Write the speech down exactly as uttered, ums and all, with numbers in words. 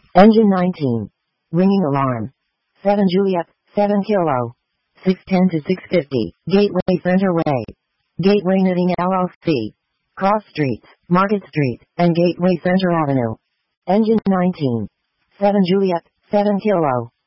Engine nineteen. Ringing alarm. seven Juliet, seven Kilo. six ten to six fifty, Gateway Center Way. Gateway Knitting L L C. Cross Streets, Market Street, and Gateway Center Avenue. Engine nineteen. seven Juliet, seven Kilo.